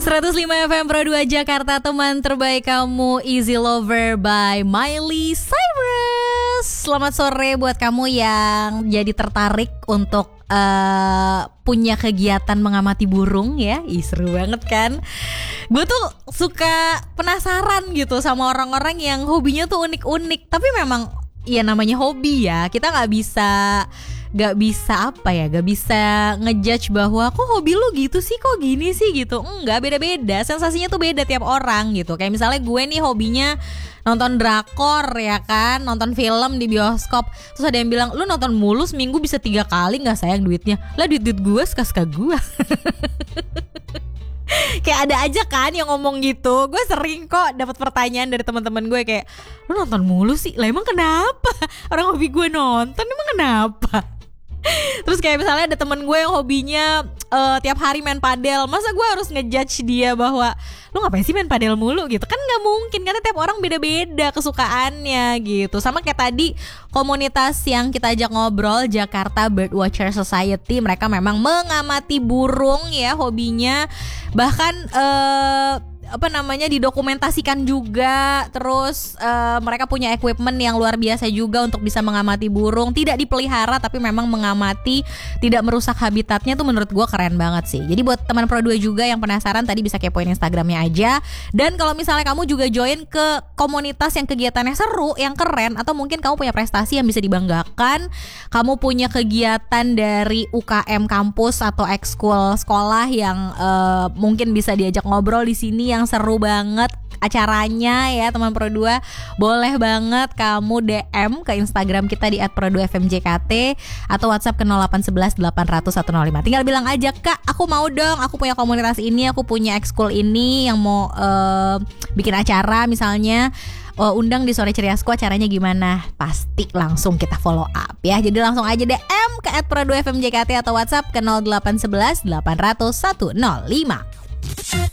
105 FM Pro 2 Jakarta, teman terbaik kamu, Easy Lover by Miley Cyrus. Selamat sore buat kamu yang jadi tertarik untuk punya kegiatan mengamati burung ya. Seru banget kan. Gue tuh suka penasaran gitu sama orang-orang yang hobinya tuh unik-unik. Tapi memang ya namanya hobi ya, kita gak bisa ngejudge bahwa kok hobi lu gitu sih, kok gini sih gitu. Enggak, beda-beda, sensasinya tuh beda tiap orang gitu. Kayak misalnya gue nih hobinya nonton drakor ya kan, nonton film di bioskop. Terus ada yang bilang, lu nonton mulu seminggu bisa 3 kali gak sayang duitnya? Lah duit gue suka-suka gue. Kayak ada aja kan yang ngomong gitu. Gue sering kok dapat pertanyaan dari teman-teman gue kayak, lu nonton mulu sih, lah emang kenapa? Orang hobi gue nonton, emang kenapa? Terus kayak misalnya ada temen gue yang hobinya tiap hari main padel. Masa gue harus ngejudge dia bahwa lu ngapain sih main padel mulu gitu? Kan gak mungkin, karena tiap orang beda-beda kesukaannya gitu. Sama kayak tadi komunitas yang kita ajak ngobrol, Jakarta Birdwatcher Society. Mereka memang mengamati burung ya hobinya. Bahkan didokumentasikan juga. Terus mereka punya equipment yang luar biasa juga untuk bisa mengamati burung. Tidak dipelihara tapi memang mengamati, tidak merusak habitatnya. Tuh menurut gue keren banget sih. Jadi buat teman Pro 2 juga yang penasaran, tadi bisa kepoin Instagramnya aja. Dan kalau misalnya kamu juga join ke komunitas yang kegiatannya seru, yang keren, atau mungkin kamu punya prestasi yang bisa dibanggakan, kamu punya kegiatan dari UKM kampus atau ekskul sekolah yang mungkin bisa diajak ngobrol di sini, yang seru banget acaranya ya teman Pro 2, boleh banget kamu DM ke Instagram kita di @pro2fmjkt atau WhatsApp ke 0811 800 105. Tinggal bilang aja, Kak, aku mau dong, aku punya komunitas ini, aku punya ekskul ini yang mau bikin acara misalnya, undang di Sore Ceriasku, acaranya gimana? Pasti langsung kita follow up ya. Jadi langsung aja DM ke @pro2fmjkt atau WhatsApp ke 0811 800 105.